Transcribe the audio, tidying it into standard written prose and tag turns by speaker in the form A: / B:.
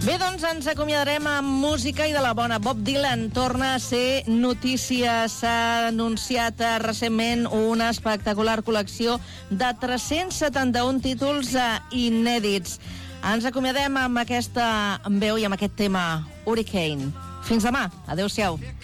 A: Bé, doncs ens acomiadarem amb música i de la bona. Bob Dylan torna a ser notícia. S'ha anunciat recentment una espectacular col·lecció de 371 títols inèdits. Ens acomiadem amb aquesta veu i amb aquest tema, Hurricane. Fins demà. Adéu-siau.